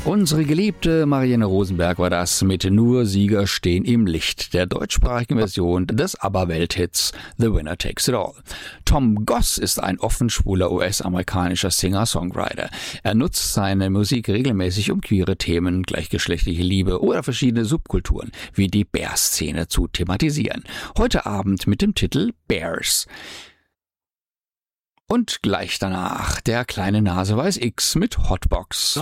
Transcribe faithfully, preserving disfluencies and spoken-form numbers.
Unsere geliebte Marianne Rosenberg war das mit Nur Sieger stehen im Licht, der deutschsprachigen Version des ABBA-Welthits The Winner Takes It All. Tom Goss ist ein offen schwuler U S-amerikanischer Singer-Songwriter. Er nutzt seine Musik regelmäßig, um queere Themen, gleichgeschlechtliche Liebe oder verschiedene Subkulturen wie die Bear-Szene zu thematisieren. Heute Abend mit dem Titel Bears. Und gleich danach der kleine Nase weiß X mit Hotbox.